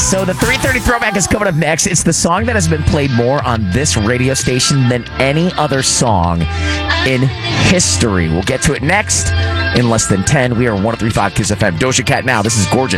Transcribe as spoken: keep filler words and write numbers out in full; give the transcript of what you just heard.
So the three thirty throwback is coming up next. It's the song that has been played more on this radio station than any other song in history. We'll get to it next in less than ten. We are one oh three point five Kiss F M. Doja Cat now. This is Gorgeous.